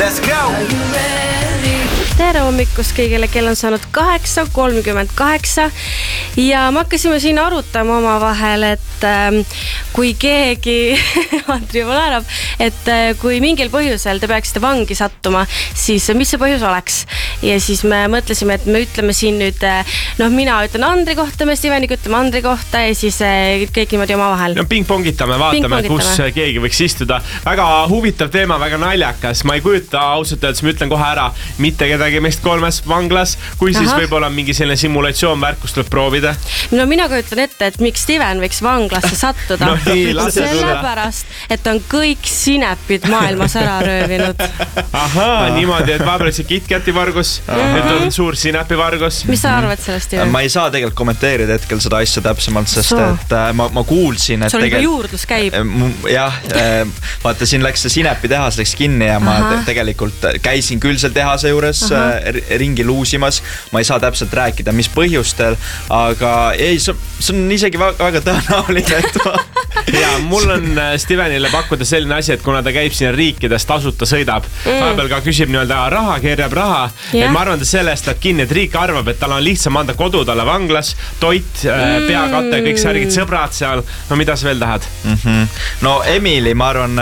Let's go! Tere hommikust kõigile, kell on saanud 8:38 ja me hakkasime siin arutama omavahel, et kui keegi Andri juba naerab, et kui mingil põhjusel te peaksite vangi sattuma, siis mis see põhjus oleks? Ja siis me mõtlesime, et me ütleme siin nüüd, mina ütlen Andri kohta, me Steveniga ütleme Andri kohta ja siis kõik niimoodi omavahel. No pingpongitame, vaatame, kus keegi võiks istuda. Väga huvitav teema, väga naljakas. Ma ei kujuta ausalt öeldes, ma ütlen kohe ära, mitte kedagi meist kolmes vanglas, kui siis võib-olla mingi selline simulatsioon värkus tuleb proovida. No mina ka ütlen ette, et miks Steven võiks vanglasse sattuda. Sellepärast, et on kõik sinepid maailmas ära röövinud. Ahaa, niimoodi, et vahepeal see KitKati vargus, nüüd on suur sinepi vargus. Mis sa arvad sellest, Steven? Ma ei saa tegelikult kommenteerida hetkel seda asja täpsemalt, sest et ma kuulsin, et sul juba juurdlus käib. Jah, vaata, siin läks see sinepi tehas läks kinni ja ma tegelikult käisin küll seal tehase juures ringi luusimas. Ma ei saa täpselt rääkida, mis põhjustel, aga ei, see on isegi väga tõenäoline, et ja mul on Stevenile pakkuda selline asi, et kuna ta käib siin riikides, tasuta sõidab, vahepeal ka küsib nii-öelda raha, keerab raha, et ma arvan, et sellest läheb kinni, et riik arvab, et tal on lihtsam anda kodu talle vanglas, toit, peakate, kõik särgid, sõbrad seal, no mida sa veel tahad? No Emily, ma arvan,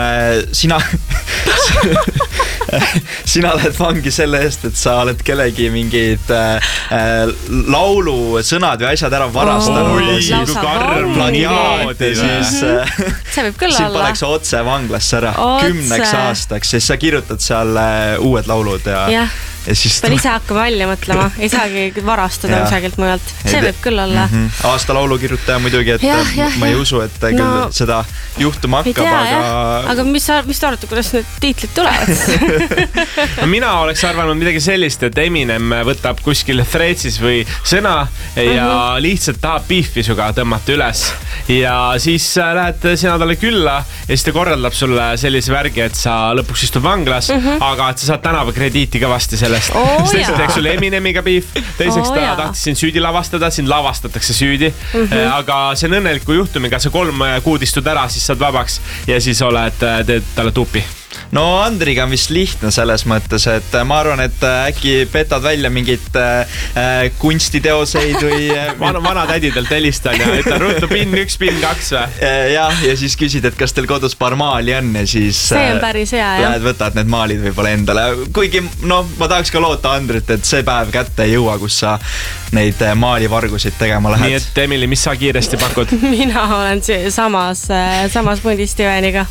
sina lähed vangi selle eest, et sa oled kellegi mingid laulu sõnad või asjad ära varastanud. Kui karm plagiaati, siis see võib küll siin olla. paneks otse vanglasse ära 10 aastaks, siis sa kirjutad seal uued laulud ja siis pean ise hakkama välja mõtlema, ei saagi varastada kusagilt mujalt. See võib küll olla. Aasta laulukirjutaja muidugi, et ma ei usu, et küll seda juhtuma hakkab, aga mis te arvate, kuidas need tiitlid tulevad? Mina oleks arvanud midagi sellist, et Eminem võtab kuskil threadsis või sõna ja lihtsalt tahab beefi suga tõmmata üles ja siis lähed sina talle külla ja siis ta korraldab sulle sellise värgi, et sa lõpuks istud vanglas, aga et sa saad tänavakrediiti kõvasti sellest. Teiseks teeks sulle Eminemiga beef, teiseks ta tahtis sind süüdi lavastada, sind lavastatakse süüdi, aga see on õnneliku juhtumiga, sa 3 kuud istud ära, siis saad vabaks ja siis teed talle tupi. No Andriga on vist lihtne selles mõttes, et ma arvan, et äkki petad välja mingit kunstiteoseid või vana tädidelt helistan ja ütlen ruttu pin 1, pin 2 või? Ja siis küsid, et kas teil kodus paar maali on ja siis see on päris hea, lähed võtad need maalid võib-olla endale. Kuigi ma tahaks ka loota Andrit, et see päev kätte ei jõua, kus sa neid maalivargusid tegema lähed. Nii et Emily, mis sa kiiresti pakud? Mina olen samas pundis Steveniga.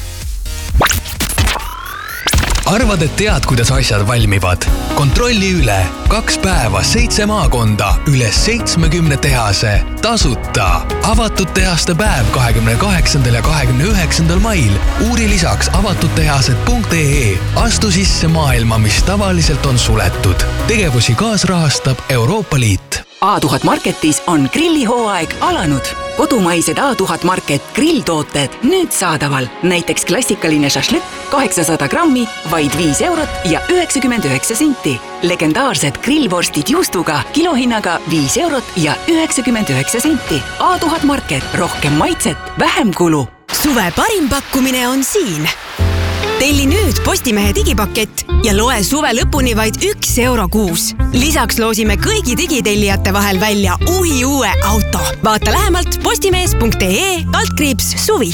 Arvad, et tead, kuidas asjad valmivad? Kontrolli üle 2 päeva 7 maakonda üle 70 tehase. Tasuta. Avatud tehaste päev 28. ja 29. mail. Uuri lisaks avatudtehased.ee. Astu sisse maailma, mis tavaliselt on suletud. Tegevusi kaasrahastab Euroopa Liit. A1000 Marketis on grillihooaeg alanud. Kodumaised A1000 Market grilltooted nüüd saadaval. Näiteks klassikaline šašlõkk 800 grammi, vaid 5 eurot ja 99 senti. Legendaarsed grillvorstid juustuga kilohinnaga 5 eurot ja 99 senti. A1000 Market, rohkem maitset, vähem kulu. Suve parim pakkumine on siin. Telli nüüd Postimehe digipakett ja loe suve lõpuni vaid 1 euro kuus. Lisaks loosime kõigi digitellijate vahel välja uue auto. Vaata lähemalt postimees.ee/suvi.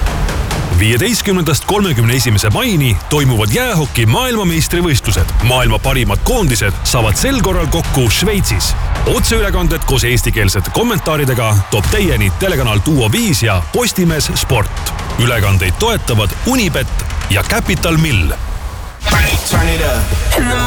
15.–31. maini toimuvad jäähoki maailmameistrivõistlused. Maailma parimad koondised saavad sel korral kokku Šveitsis. Otseülekanded koos eestikeelsete kommentaaridega toob teieni telekanal Duo 5 ja Postimees Sport. Ülekandeid toetavad Unibet ja Capital Mill. Turn it up. In the